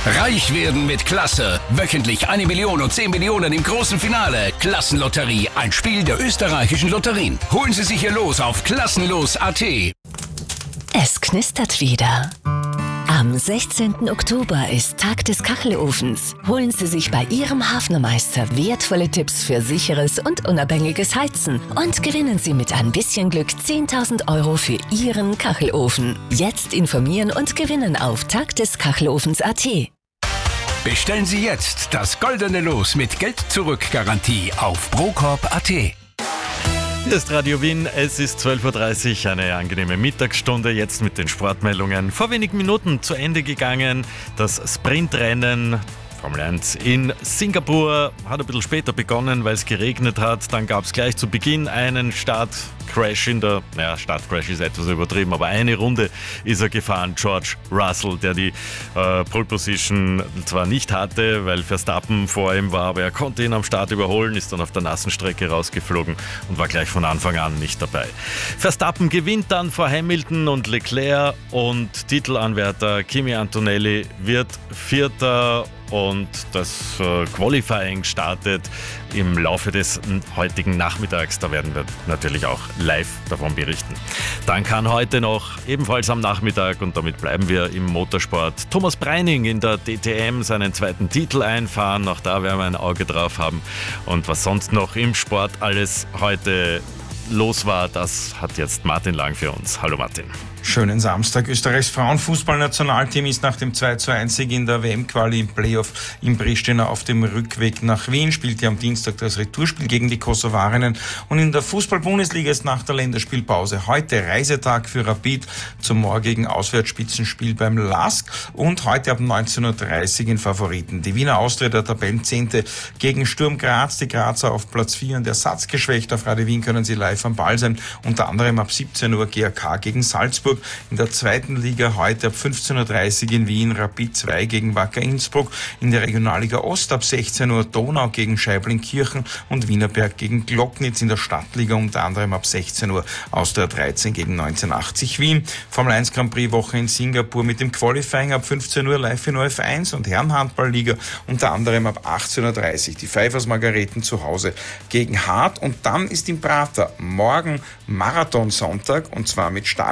Reich werden mit Klasse. Wöchentlich 1 Million und 10 Millionen im großen Finale. Klassenlotterie, ein Spiel der österreichischen Lotterien. Holen Sie sich Ihr Los auf klassenlos.at. Es knistert wieder. Am 16. Oktober ist Tag des Kachelofens. Holen Sie sich bei Ihrem Hafnermeister wertvolle Tipps für sicheres und unabhängiges Heizen und gewinnen Sie mit ein bisschen Glück 10.000 Euro für Ihren Kachelofen. Jetzt informieren und gewinnen auf tagdeskachelofens.at. Bestellen Sie jetzt das goldene Los mit Geld-Zurück-Garantie auf procorp.at. Hier ist Radio Wien, es ist 12.30 Uhr, eine angenehme Mittagsstunde, jetzt mit den Sportmeldungen. Vor wenigen Minuten zu Ende gegangen, das Sprintrennen Formel 1 in Singapur hat ein bisschen später begonnen, weil es geregnet hat. Dann gab es gleich zu Beginn einen Startcrash Startcrash ist etwas übertrieben, aber eine Runde ist er gefahren, George Russell, der die Pole Position zwar nicht hatte, weil Verstappen vor ihm war, aber er konnte ihn am Start überholen, ist dann auf der nassen Strecke rausgeflogen und war gleich von Anfang an nicht dabei. Verstappen gewinnt dann vor Hamilton und Leclerc und Titelanwärter Kimi Antonelli wird Vierter. Und das Qualifying startet im Laufe des heutigen Nachmittags. Da werden wir natürlich auch live davon berichten. Dann kann heute noch ebenfalls am Nachmittag, und damit bleiben wir im Motorsport, Thomas Breining in der DTM seinen zweiten Titel einfahren. Auch da werden wir ein Auge drauf haben. Und was sonst noch im Sport alles heute los war, das hat jetzt Martin Lang für uns. Hallo Martin. Schönen Samstag. Österreichs Frauenfußballnationalteam ist nach dem 2:1-Sieg in der WM-Quali im Playoff in Pristina auf dem Rückweg nach Wien, spielte am Dienstag das Retourspiel gegen die Kosovarinnen, und in der Fußball-Bundesliga ist nach der Länderspielpause heute Reisetag für Rapid zum morgigen Auswärtsspitzenspiel beim LASK und heute ab 19.30 Uhr in Favoriten. Die Wiener Austria, der Tabellenzehnte, gegen Sturm Graz, die Grazer auf Platz 4 und ersatzgeschwächt. Auf Radio Wien können Sie live am Ball sein, unter anderem ab 17 Uhr GAK gegen Salzburg. In der zweiten Liga heute ab 15.30 Uhr in Wien Rapid 2 gegen Wacker Innsbruck. In der Regionalliga Ost ab 16 Uhr Donau gegen Scheibling-Kirchen und Wienerberg gegen Glocknitz. In der Stadtliga unter anderem ab 16 Uhr Austria 13 gegen 1980 Wien. Formel 1 Grand Prix Woche in Singapur mit dem Qualifying ab 15 Uhr live in OF1 und Herrenhandballliga unter anderem ab 18.30 Uhr. Die Pfeifers Margareten zu Hause gegen Hart, und dann ist im Prater morgen Marathonsonntag, und zwar mit Start